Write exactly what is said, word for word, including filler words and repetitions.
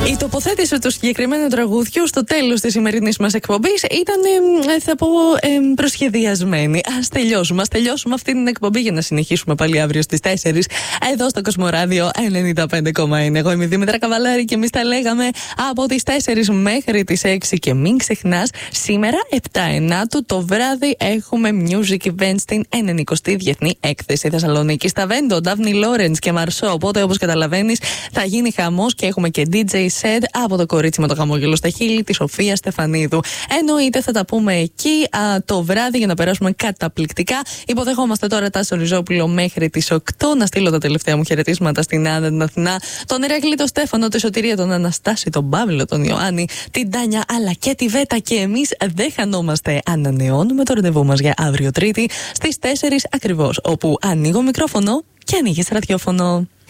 Η τοποθέτηση του συγκεκριμένου τραγουδιού στο τέλος της σημερινής μας εκπομπής ήταν, ε, θα πω, ε, προσχεδιασμένη. Ας τελειώσουμε, ας τελειώσουμε αυτή την εκπομπή για να συνεχίσουμε πάλι αύριο στις τέσσερις εδώ στο Κοσμοράδιο ενενήντα πέντε κόμμα ένα. Εγώ είμαι η Δήμητρα Καβαλάρη και εμείς τα λέγαμε από τις τέσσερις μέχρι τις έξι. Και μην ξεχνάς, σήμερα επτά ενάτου το βράδυ έχουμε music event στην ενενηκοστή Διεθνή Έκθεση Θεσσαλονίκη στα Βέντο, Ντάφνη Λόρεντς και Μαρσό. Οπότε, όπως καταλαβαίνεις, θα γίνει χαμός και έχουμε και ντι τζέι set από το κορίτσι με το χαμόγελο στα χείλη, τη Σοφία Στεφανίδου. Εννοείται θα τα πούμε εκεί α, το βράδυ για να περάσουμε καταπληκτικά. Υποδεχόμαστε τώρα Τάσο Ριζόπουλο μέχρι τις οκτώ. Να στείλω τα τελευταία μου χαιρετίσματα στην Άννα, την Αθηνά, τον Ηρακλή, τον Στέφανο, τη Σωτηρία, τον Αναστάση, τον Παύλο, τον Ιωάννη, την Τάνια αλλά και τη Βέτα. Και εμείς δεν χανόμαστε. Ανανεώνουμε το ραντεβού μας για αύριο Τρίτη στις τέσσερις ακριβώς, όπου ανοίγω μικρόφωνο και ανοίγεις ραδιόφωνο.